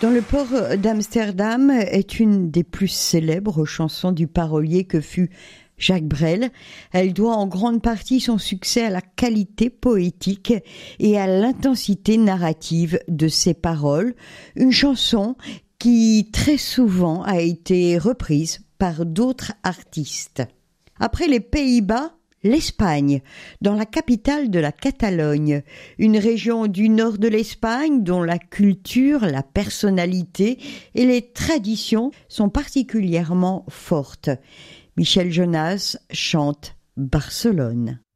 Dans le port d'Amsterdam est une des plus célèbres chansons du parolier que fut Jacques Brel. Elle doit en grande partie son succès à la qualité poétique et à l'intensité narrative de ses paroles. Une chanson qui très souvent a été reprise par d'autres artistes. Après les Pays-Bas, l'Espagne, dans la capitale de la Catalogne, une région du nord de l'Espagne dont la culture, la personnalité et les traditions sont particulièrement fortes. Michel Jonas chante Barcelone.